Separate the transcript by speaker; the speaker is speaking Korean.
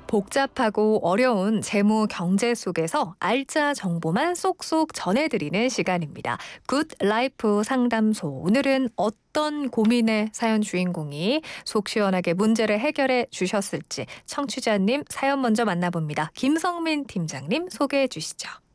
Speaker 1: 복잡하고 어려운 재무 경제 속에서 알짜 정보만 쏙쏙 전해드리는 시간입니다. 굿 라이프 상담소. 오늘은 어떤 고민의 사연 주인공이 속 시원하게 문제를 해결해 주셨을지 청취자님 사연 먼저 만나봅니다. 김성민 팀장님 소개해 주시죠.